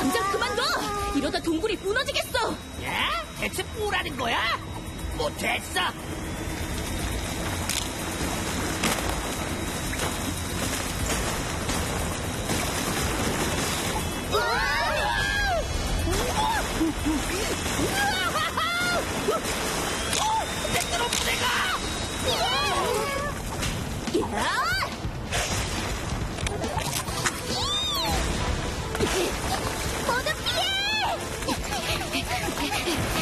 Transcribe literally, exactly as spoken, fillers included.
당장 그만둬! 이러다 동굴이 무너지겠어! 야? 대체 뭐라는 거야? 뭐 됐어. 내꺼로 내가! 모두 피해!